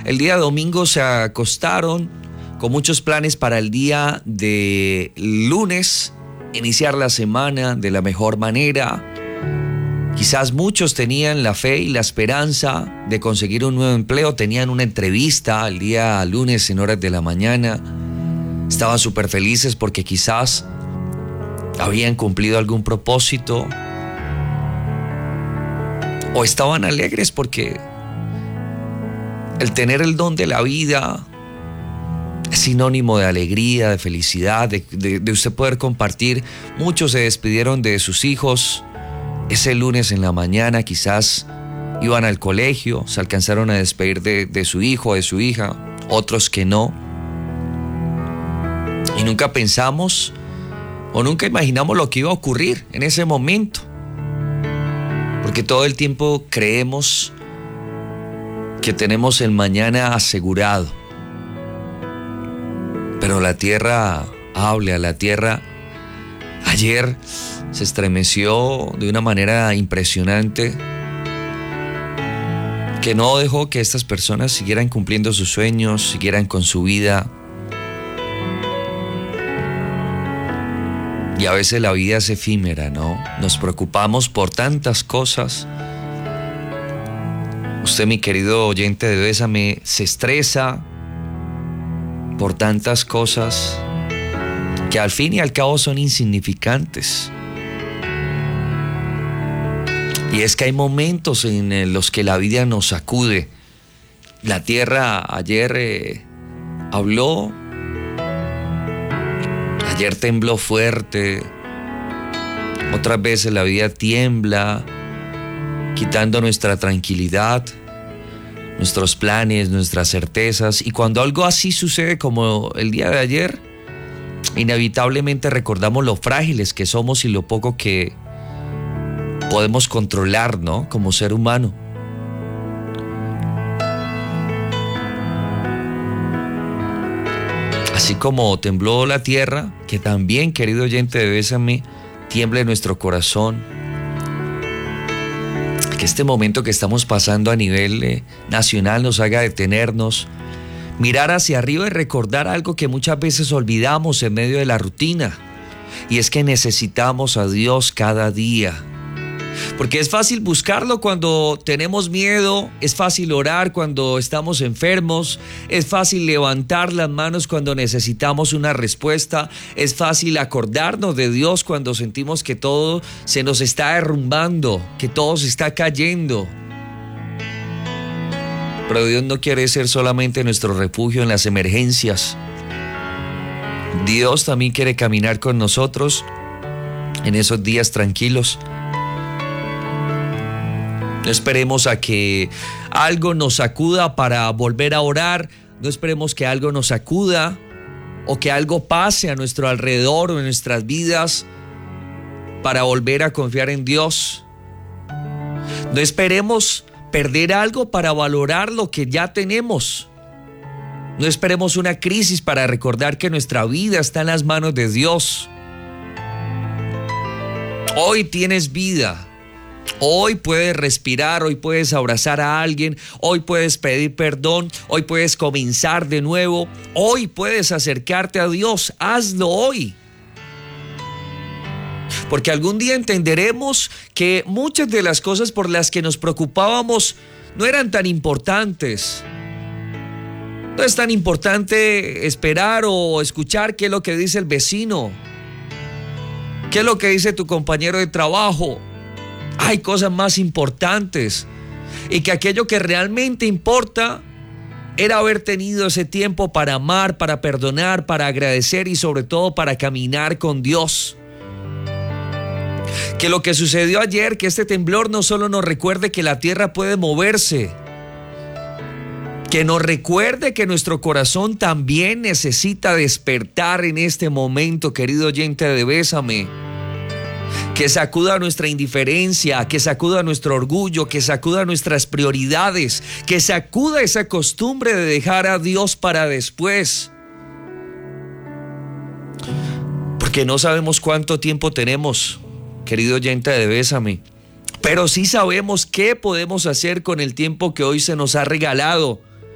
El día domingo se acostaron con muchos planes para el día de lunes, iniciar la semana de la mejor manera. Quizás muchos tenían la fe y la esperanza de conseguir un nuevo empleo, tenían una entrevista el día lunes en horas de la mañana, estaban súper felices porque quizás habían cumplido algún propósito, o estaban alegres porque el tener el don de la vida es sinónimo de alegría, de felicidad, de usted poder compartir. Muchos se despidieron de sus hijos ese lunes en la mañana, quizás iban al colegio, se alcanzaron a despedir de su hijo, de su hija, otros que no. Y nunca pensamos o nunca imaginamos lo que iba a ocurrir en ese momento. Porque todo el tiempo creemos que tenemos el mañana asegurado. Pero la tierra habla, la tierra ayer se estremeció de una manera impresionante, que no dejó que estas personas siguieran cumpliendo sus sueños, siguieran con su vida. Y a veces la vida es efímera, ¿no? Nos preocupamos por tantas cosas. Usted, mi querido oyente de Bésame, se estresa por tantas cosas que al fin y al cabo son insignificantes. Y es que hay momentos en los que la vida nos sacude. La tierra ayer habló, ayer tembló fuerte, otras veces la vida tiembla, quitando nuestra tranquilidad, nuestros planes, nuestras certezas. Y cuando algo así sucede como el día de ayer, inevitablemente recordamos lo frágiles que somos y lo poco que podemos controlar, ¿no? Como ser humano. Así como tembló la tierra, que también, querido oyente de Bésame, tiemble nuestro corazón. Que este momento que estamos pasando a nivel nacional nos haga detenernos, mirar hacia arriba y recordar algo que muchas veces olvidamos en medio de la rutina. Y es que necesitamos a Dios cada día. Porque es fácil buscarlo cuando tenemos miedo, es fácil orar cuando estamos enfermos, es fácil levantar las manos cuando necesitamos una respuesta, es fácil acordarnos de Dios cuando sentimos que todo se nos está derrumbando, que todo se está cayendo. Pero Dios no quiere ser solamente nuestro refugio en las emergencias. Dios también quiere caminar con nosotros en esos días tranquilos. No esperemos a que algo nos sacuda para volver a orar. No esperemos que algo nos sacuda o que algo pase a nuestro alrededor o en nuestras vidas para volver a confiar en Dios. No esperemos perder algo para valorar lo que ya tenemos. No esperemos una crisis para recordar que nuestra vida está en las manos de Dios. Hoy tienes vida. Hoy puedes respirar, hoy puedes abrazar a alguien, hoy puedes pedir perdón, hoy puedes comenzar de nuevo, hoy puedes acercarte a Dios. Hazlo hoy. Porque algún día entenderemos que muchas de las cosas por las que nos preocupábamos no eran tan importantes. No es tan importante esperar o escuchar qué es lo que dice el vecino, qué es lo que dice tu compañero de trabajo. Hay cosas más importantes, y que aquello que realmente importa era haber tenido ese tiempo para amar, para perdonar, para agradecer y sobre todo para caminar con Dios. Que lo que sucedió ayer, que este temblor no solo nos recuerde que la tierra puede moverse, que nos recuerde que nuestro corazón también necesita despertar en este momento, querido oyente de Bésame. Que sacuda nuestra indiferencia, que sacuda nuestro orgullo, que sacuda nuestras prioridades, que sacuda esa costumbre de dejar a Dios para después. Porque no sabemos cuánto tiempo tenemos, querido oyente de Bésame, pero sí sabemos qué podemos hacer con el tiempo que hoy se nos ha regalado.